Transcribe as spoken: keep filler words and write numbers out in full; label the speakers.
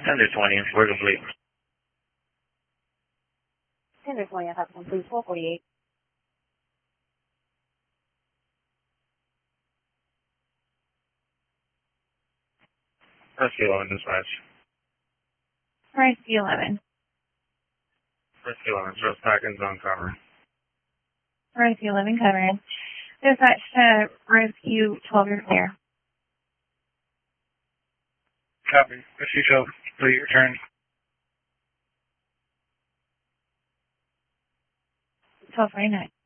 Speaker 1: Tender twenty, we're complete.
Speaker 2: Tender twenty, I have complete four forty-eight.
Speaker 1: Rescue eleven dispatch.
Speaker 2: Rescue eleven.
Speaker 1: Rescue eleven, just back in zone cover.
Speaker 2: Rescue eleven covered. Dispatch to Rescue twelve, you're clear.
Speaker 1: Copy. Rescue twelve, complete, return.
Speaker 2: twelve forty-nine.